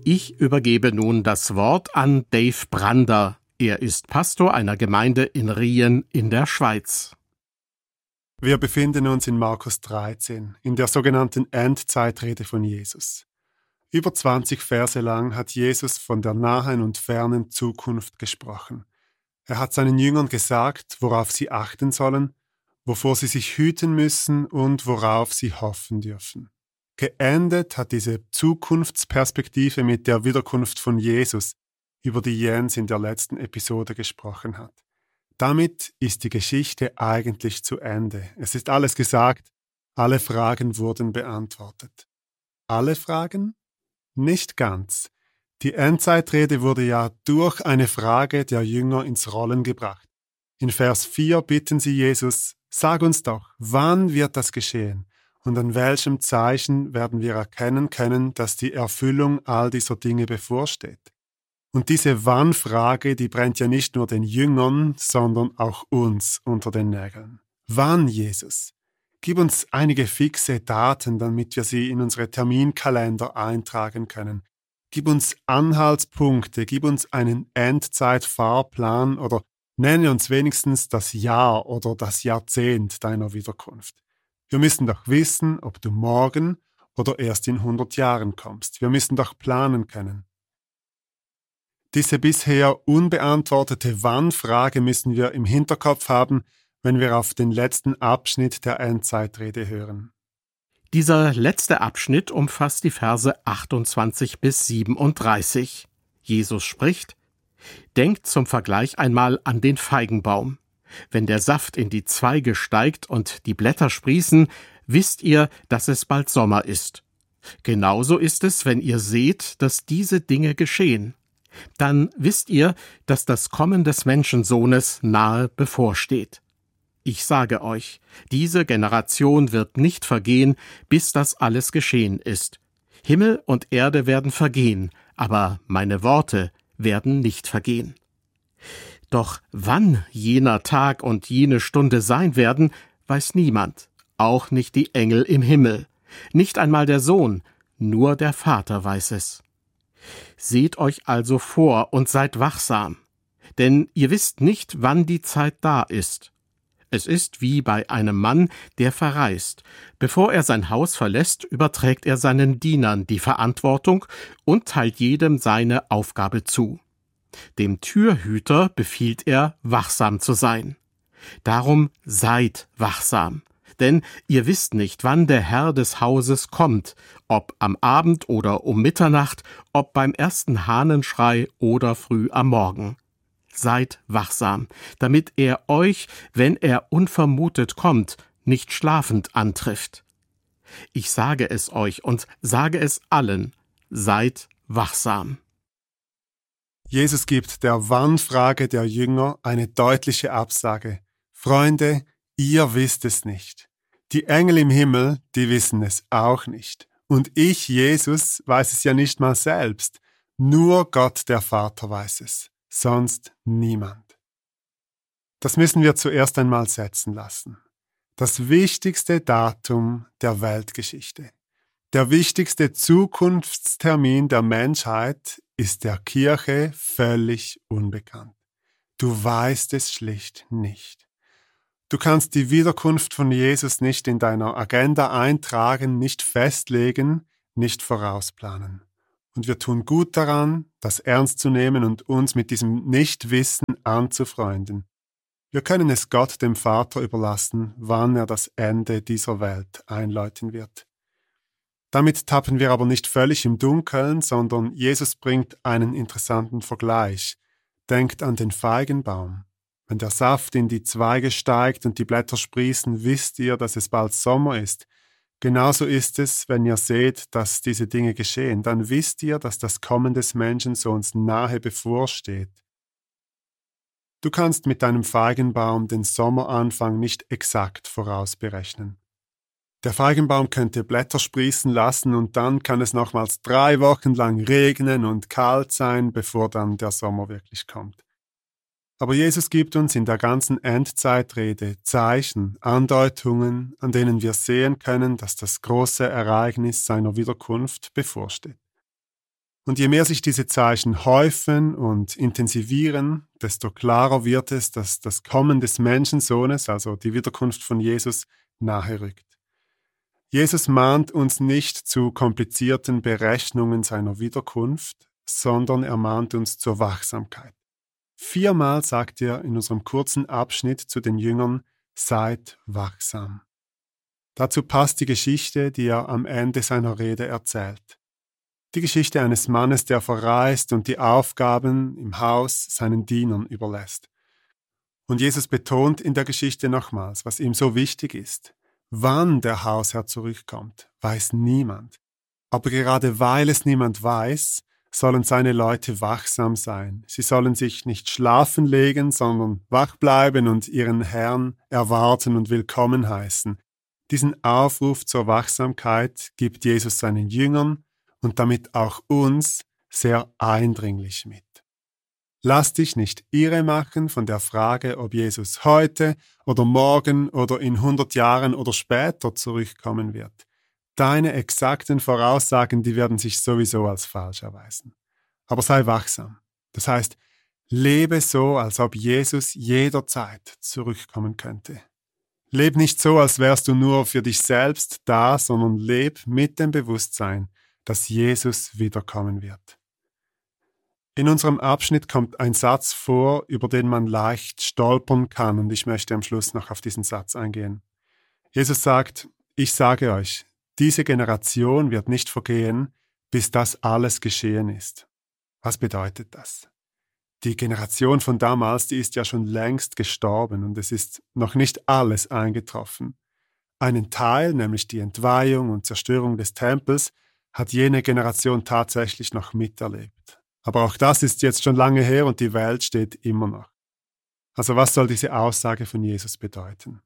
Ich übergebe nun das Wort an Dave Brander. Er ist Pastor einer Gemeinde in Rien in der Schweiz. Wir befinden uns in Markus 13, in der sogenannten Endzeitrede von Jesus. Über 20 Verse lang hat Jesus von der nahen und fernen Zukunft gesprochen. Er hat seinen Jüngern gesagt, worauf sie achten sollen, wovor sie sich hüten müssen und worauf sie hoffen dürfen. Geendet hat diese Zukunftsperspektive mit der Wiederkunft von Jesus, über die Jens in der letzten Episode gesprochen hat. Damit ist die Geschichte eigentlich zu Ende. Es ist alles gesagt, alle Fragen wurden beantwortet. Alle Fragen? Nicht ganz. Die Endzeitrede wurde ja durch eine Frage der Jünger ins Rollen gebracht. In Vers 4 bitten sie Jesus, sag uns doch, wann wird das geschehen? Und an welchem Zeichen werden wir erkennen können, dass die Erfüllung all dieser Dinge bevorsteht? Und diese Wann-Frage, die brennt ja nicht nur den Jüngern, sondern auch uns unter den Nägeln. Wann, Jesus? Gib uns einige fixe Daten, damit wir sie in unsere Terminkalender eintragen können. Gib uns Anhaltspunkte, gib uns einen Endzeitfahrplan oder nenne uns wenigstens das Jahr oder das Jahrzehnt deiner Wiederkunft. Wir müssen doch wissen, ob du morgen oder erst in 100 Jahren kommst. Wir müssen doch planen können. Diese bisher unbeantwortete Wann-Frage müssen wir im Hinterkopf haben, wenn wir auf den letzten Abschnitt der Endzeitrede hören. Dieser letzte Abschnitt umfasst die Verse 28 bis 37. Jesus spricht: Denkt zum Vergleich einmal an den Feigenbaum. Wenn der Saft in die Zweige steigt und die Blätter sprießen, wisst ihr, dass es bald Sommer ist. Genauso ist es, wenn ihr seht, dass diese Dinge geschehen. Dann wisst ihr, dass das Kommen des Menschensohnes nahe bevorsteht. Ich sage euch, diese Generation wird nicht vergehen, bis das alles geschehen ist. Himmel und Erde werden vergehen, aber meine Worte werden nicht vergehen. Doch wann jener Tag und jene Stunde sein werden, weiß niemand, auch nicht die Engel im Himmel, nicht einmal der Sohn, nur der Vater weiß es. Seht euch also vor und seid wachsam, denn ihr wisst nicht, wann die Zeit da ist. Es ist wie bei einem Mann, der verreist. Bevor er sein Haus verlässt, überträgt er seinen Dienern die Verantwortung und teilt jedem seine Aufgabe zu. Dem Türhüter befiehlt er, wachsam zu sein. Darum seid wachsam, denn ihr wisst nicht, wann der Herr des Hauses kommt, ob am Abend oder um Mitternacht, ob beim ersten Hahnenschrei oder früh am Morgen. Seid wachsam, damit er euch, wenn er unvermutet kommt, nicht schlafend antrifft. Ich sage es euch und sage es allen, seid wachsam. Jesus gibt der Wann-Frage der Jünger eine deutliche Absage. Freunde, ihr wisst es nicht. Die Engel im Himmel, die wissen es auch nicht. Und ich, Jesus, weiß es ja nicht mal selbst. Nur Gott, der Vater, weiß es. Sonst niemand. Das müssen wir zuerst einmal setzen lassen. Das wichtigste Datum der Weltgeschichte. Der wichtigste Zukunftstermin der Menschheit ist der Kirche völlig unbekannt. Du weißt es schlicht nicht. Du kannst die Wiederkunft von Jesus nicht in deiner Agenda eintragen, nicht festlegen, nicht vorausplanen. Und wir tun gut daran, das ernst zu nehmen und uns mit diesem Nichtwissen anzufreunden. Wir können es Gott, dem Vater, überlassen, wann er das Ende dieser Welt einläuten wird. Damit tappen wir aber nicht völlig im Dunkeln, sondern Jesus bringt einen interessanten Vergleich. Denkt an den Feigenbaum. Wenn der Saft in die Zweige steigt und die Blätter sprießen, wisst ihr, dass es bald Sommer ist. Genauso ist es, wenn ihr seht, dass diese Dinge geschehen. Dann wisst ihr, dass das Kommen des Menschensohns nahe bevorsteht. Du kannst mit deinem Feigenbaum den Sommeranfang nicht exakt vorausberechnen. Der Feigenbaum könnte Blätter sprießen lassen und dann kann es nochmals 3 Wochen lang regnen und kalt sein, bevor dann der Sommer wirklich kommt. Aber Jesus gibt uns in der ganzen Endzeitrede Zeichen, Andeutungen, an denen wir sehen können, dass das große Ereignis seiner Wiederkunft bevorsteht. Und je mehr sich diese Zeichen häufen und intensivieren, desto klarer wird es, dass das Kommen des Menschensohnes, also die Wiederkunft von Jesus, nahe rückt. Jesus mahnt uns nicht zu komplizierten Berechnungen seiner Wiederkunft, sondern er mahnt uns zur Wachsamkeit. 4-mal sagt er in unserem kurzen Abschnitt zu den Jüngern, seid wachsam. Dazu passt die Geschichte, die er am Ende seiner Rede erzählt. Die Geschichte eines Mannes, der verreist und die Aufgaben im Haus seinen Dienern überlässt. Und Jesus betont in der Geschichte nochmals, was ihm so wichtig ist. Wann der Hausherr zurückkommt, weiß niemand. Aber gerade weil es niemand weiß, sollen seine Leute wachsam sein. Sie sollen sich nicht schlafen legen, sondern wach bleiben und ihren Herrn erwarten und willkommen heißen. Diesen Aufruf zur Wachsamkeit gibt Jesus seinen Jüngern und damit auch uns sehr eindringlich mit. Lass dich nicht irre machen von der Frage, ob Jesus heute oder morgen oder in 100 Jahren oder später zurückkommen wird. Deine exakten Voraussagen, die werden sich sowieso als falsch erweisen. Aber sei wachsam. Das heißt, lebe so, als ob Jesus jederzeit zurückkommen könnte. Leb nicht so, als wärst du nur für dich selbst da, sondern leb mit dem Bewusstsein, dass Jesus wiederkommen wird. In unserem Abschnitt kommt ein Satz vor, über den man leicht stolpern kann, und ich möchte am Schluss noch auf diesen Satz eingehen. Jesus sagt, ich sage euch, diese Generation wird nicht vergehen, bis das alles geschehen ist. Was bedeutet das? Die Generation von damals, die ist ja schon längst gestorben und es ist noch nicht alles eingetroffen. Einen Teil, nämlich die Entweihung und Zerstörung des Tempels, hat jene Generation tatsächlich noch miterlebt. Aber auch das ist jetzt schon lange her und die Welt steht immer noch. Also was soll diese Aussage von Jesus bedeuten?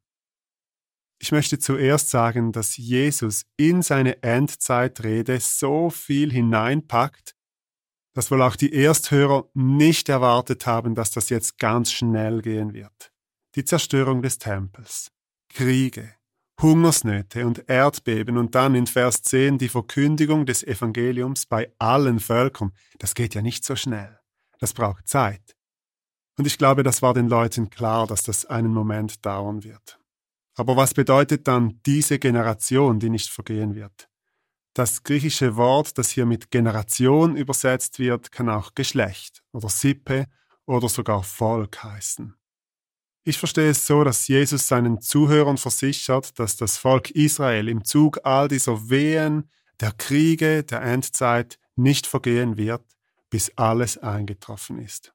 Ich möchte zuerst sagen, dass Jesus in seine Endzeitrede so viel hineinpackt, dass wohl auch die Ersthörer nicht erwartet haben, dass das jetzt ganz schnell gehen wird. Die Zerstörung des Tempels, Kriege, Hungersnöte und Erdbeben und dann in Vers 10 die Verkündigung des Evangeliums bei allen Völkern. Das geht ja nicht so schnell. Das braucht Zeit. Und ich glaube, das war den Leuten klar, dass das einen Moment dauern wird. Aber was bedeutet dann diese Generation, die nicht vergehen wird? Das griechische Wort, das hier mit Generation übersetzt wird, kann auch Geschlecht oder Sippe oder sogar Volk heißen. Ich verstehe es so, dass Jesus seinen Zuhörern versichert, dass das Volk Israel im Zug all dieser Wehen, der Kriege, der Endzeit nicht vergehen wird, bis alles eingetroffen ist.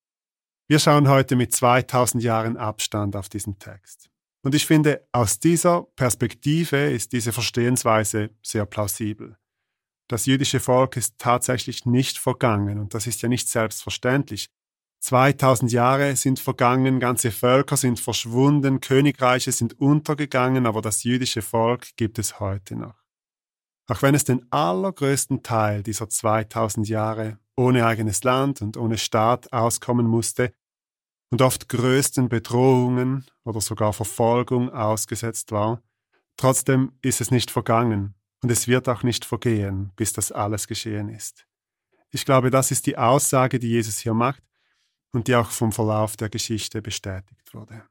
Wir schauen heute mit 2000 Jahren Abstand auf diesen Text. Und ich finde, aus dieser Perspektive ist diese Verstehensweise sehr plausibel. Das jüdische Volk ist tatsächlich nicht vergangen und das ist ja nicht selbstverständlich. 2000 Jahre sind vergangen, ganze Völker sind verschwunden, Königreiche sind untergegangen, aber das jüdische Volk gibt es heute noch. Auch wenn es den allergrößten Teil dieser 2000 Jahre ohne eigenes Land und ohne Staat auskommen musste und oft größten Bedrohungen oder sogar Verfolgung ausgesetzt war, trotzdem ist es nicht vergangen und es wird auch nicht vergehen, bis das alles geschehen ist. Ich glaube, das ist die Aussage, die Jesus hier macht, und die auch vom Verlauf der Geschichte bestätigt wurde.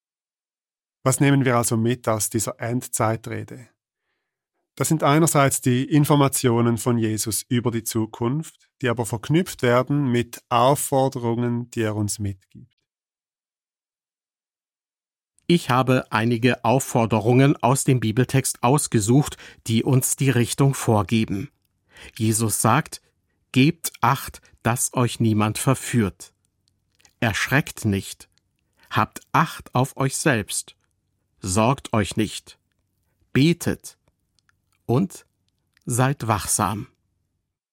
Was nehmen wir also mit aus dieser Endzeitrede? Das sind einerseits die Informationen von Jesus über die Zukunft, die aber verknüpft werden mit Aufforderungen, die er uns mitgibt. Ich habe einige Aufforderungen aus dem Bibeltext ausgesucht, die uns die Richtung vorgeben. Jesus sagt, gebt Acht, dass euch niemand verführt. Erschreckt nicht. Habt Acht auf euch selbst. Sorgt euch nicht. Betet. Und seid wachsam.